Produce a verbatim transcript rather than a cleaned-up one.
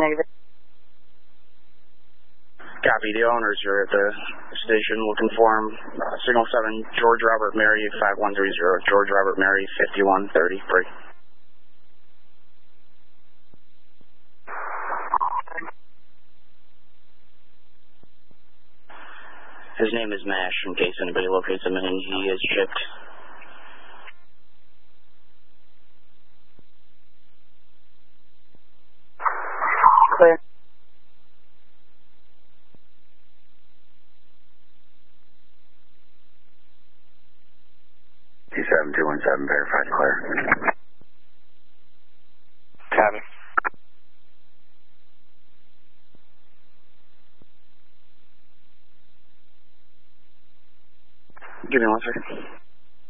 Negative. Copy. The owners are at the station looking for him. Uh, signal seven, George Robert Mary, five one three zero. George Robert Mary, fifty-one thirty-three. His name is Nash, in case anybody locates him, and he is shipped. Clear. T seven two one seven, verified clear. Copy. Give me one second.